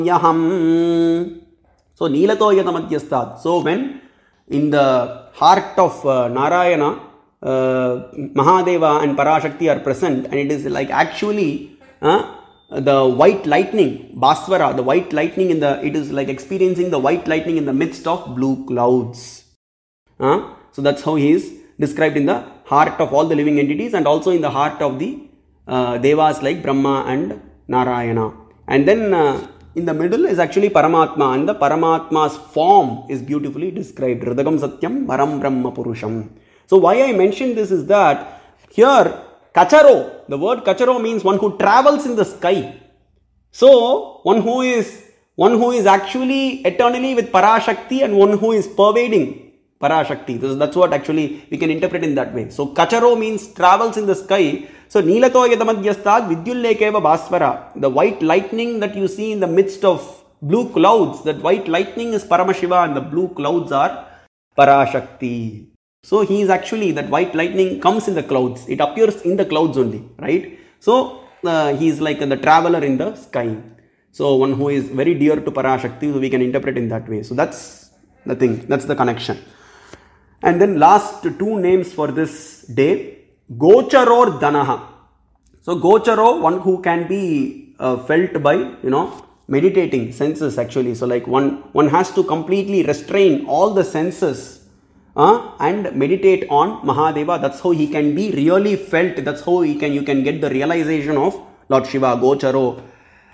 Yaham. So Nilato Yadamadhyastad. So when in the heart of Narayana, Mahadeva and Parashakti are present, and it is like actually the white lightning, Bhaswara, the white lightning it is like experiencing the white lightning in the midst of blue clouds. So that's how he is described in the heart of all the living entities and also in the heart of the Devas like Brahma and Narayana. And then in the middle is actually Paramatma, and the Paramatma's form is beautifully described. Hridagam Satyam Varam Brahma Purusham. So why I mentioned this is that here Kacharo, the word Kacharo means one who travels in the sky. So one who is actually eternally with Parashakti and one who is pervading Parashakti. That's what actually we can interpret in that way. So Kacharo means travels in the sky. So Nilato Yadamadhyastad Vidyullekeva Bhaswara. The white lightning that you see in the midst of blue clouds, that white lightning is Paramashiva and the blue clouds are Parashakti. So he is actually, that white lightning comes in the clouds. It appears in the clouds only, right? So he is like the traveler in the sky. So one who is very dear to Parashakti, so we can interpret in that way. So that's the thing, that's the connection. And then last two names for this day, Gocharo Danaha. So Gocharo, one who can be felt by, meditating senses actually. So like one has to completely restrain all the senses and meditate on Mahadeva. That's how he can be really felt. That's how you can get the realization of Lord Shiva. Gocharo.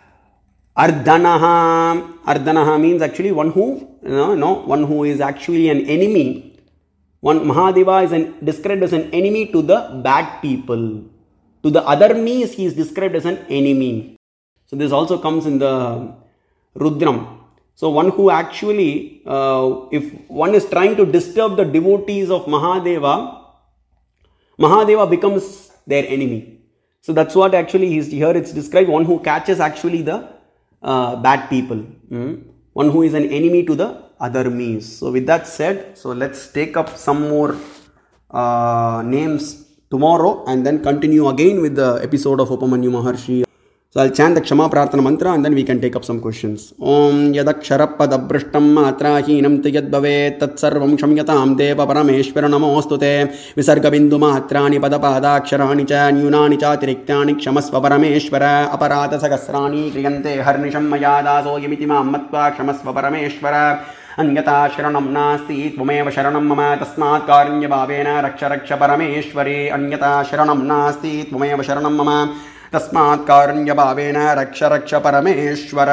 Ardhanaha means actually one who, one who is actually an enemy. Mahadeva is described as an enemy to the bad people. To the other me's, he is described as an enemy. So this also comes in the Rudram. So one who actually, if one is trying to disturb the devotees of Mahadeva, Mahadeva becomes their enemy. So that's what actually here it's described, one who catches actually the bad people. One who is an enemy to the other me's. So with that said, so let's take up some more names tomorrow and then continue again with the episode of Upamanyu Maharshi. So I'll chant the Kshama Prarthana mantra and then we can take up some questions. Om Yadaksharapad Abhrishtam Matrahinam Tiyad Bhavet Tat Sarvam Kshamyatam Deva Parameshwara Namostute Visarga Bindu Matrani Padapadakshirani Cha Nyunani Cha Tiriktani Kshamasva Parameshwara Aparata Sagasrani Kriyante Harnisham Mayadaso Yamitima Matva Kshamasva Parameshwara Anyata Sharanam Nasti Tvameva Sharanam Mama Tasmat Karanya Bhavena Raksha Parameshwari Anyata Sharanam Nasti Tvameva Sharanam Mama Tasmat Karanya Bhavena Raksha Parameshwara.